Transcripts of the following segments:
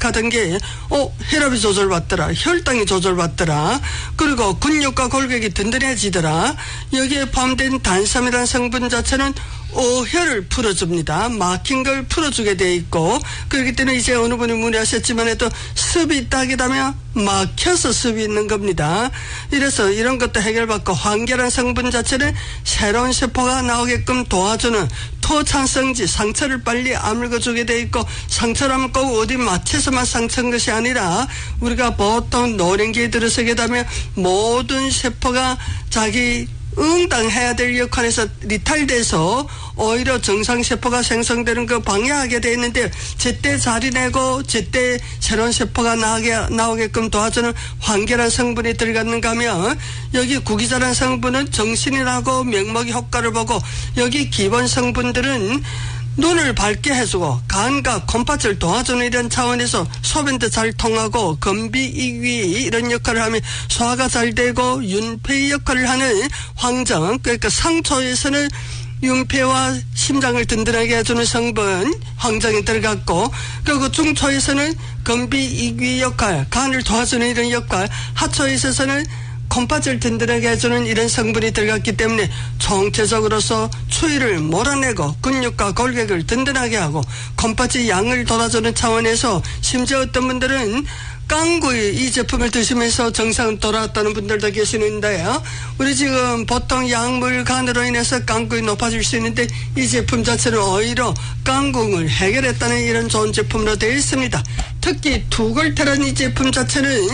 인식하던 게 혈압이 조절받더라, 혈당이 조절받더라, 그리고 근육과 골격이 든든해지더라. 여기에 포함된 단삼이라는 성분 자체는 혈을 풀어줍니다. 막힌 걸 풀어주게 돼 있고, 그렇기 때문에 이제 어느 분이 문의하셨지만 해도 습이 딱이다면 막혀서 습이 있는 겁니다. 이래서 이런 것도 해결받고, 황계란 성분 자체는 새로운 세포가 나오게끔 도와주는 토창성지, 상처를 빨리 아물고주게 돼 있고, 상처라면 꼭 어디 마취에서만 상처인 것이 아니라 우리가 보통 노령기에 들어서게 되면 모든 세포가 자기 응당해야 될 역할에서 리탈돼서 오히려 정상세포가 생성되는 거 방해하게 돼 있는데, 제때 자리내고 제때 새로운 세포가 나오게끔 도와주는 황계란 성분이 들어갔는가 하면, 여기 구기자란 성분은 정신이라고 명목의 효과를 보고, 여기 기본 성분들은 눈을 밝게 해주고 간과 콩팥을 도와주는 이런 차원에서 소변도 잘 통하고 건비이귀 이런 역할을 하면 소화가 잘 되고, 윤폐의 역할을 하는 황정, 그러니까 상초에서는 윤폐와 심장을 든든하게 해주는 성분 황정이 들어갔고, 그리고 중초에서는 건비이귀 역할, 간을 도와주는 이런 역할, 하초에 있어서는 콩팥을 든든하게 해주는 이런 성분이 들어갔기 때문에 총체적으로서 추위를 몰아내고 근육과 골격을 든든하게 하고 콩팥의 양을 돌아주는 차원에서, 심지어 어떤 분들은 깡구이 이 제품을 드시면서 정상 돌아왔다는 분들도 계시는데요. 우리 지금 보통 약물 간으로 인해서 깡구이 높아질 수 있는데, 이 제품 자체는 오히려 깡궁을 해결했다는 이런 좋은 제품으로 되어 있습니다. 특히 투골테란 이 제품 자체는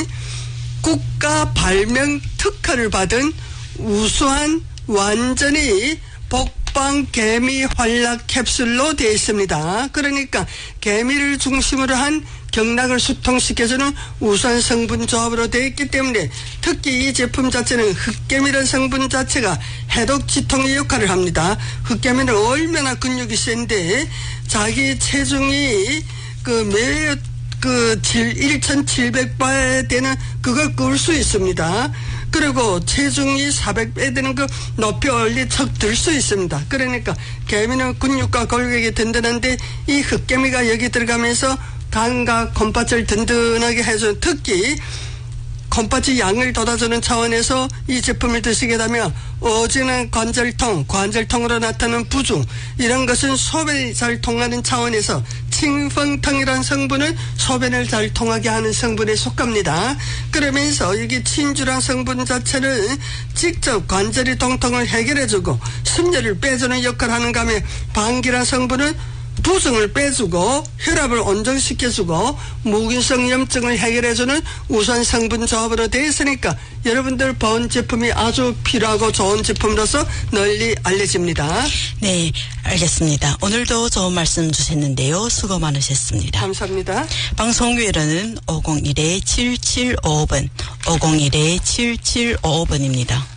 국가 발명 특허를 받은 우수한 완전히 복방 개미 활락 캡슐로 되어 있습니다. 그러니까 개미를 중심으로 한 경락을 수통시켜주는 우수한 성분 조합으로 되어 있기 때문에, 특히 이 제품 자체는 흑개미라는 성분 자체가 해독지통의 역할을 합니다. 흑개미는 얼마나 근육이 센데 자기 체중이 매일 1700배 되는 그걸 끌 수 있습니다. 그리고 체중이 400배 되는 거 높이 올리 척 들 수 있습니다. 그러니까 개미는 근육과 골격이 든든한데, 이 흑개미가 여기 들어가면서 간과 콩팥을 든든하게 해주는, 특히 콩팥의 양을 돋아주는 차원에서 이 제품을 드시게 되면 어지간한 관절통으로 나타나는 부종, 이런 것은 소변이 잘 통하는 차원에서 칭펑탕이라는 성분은 소변을 잘 통하게 하는 성분에 속합니다. 그러면서 여기 친주란 성분 자체는 직접 관절의 통통을 해결해주고 심열을 빼주는 역할을 하는가 하면, 방기란 성분은 부종을 빼주고 혈압을 온정시켜주고 무균성 염증을 해결해주는 우선 성분 조합으로 되어 있으니까 여러분들 본 제품이 아주 필요하고 좋은 제품으로서 널리 알려집니다. 네, 알겠습니다. 오늘도 좋은 말씀 주셨는데요. 수고 많으셨습니다. 감사합니다. 방송국에는 501-7755번, 501-7755번입니다.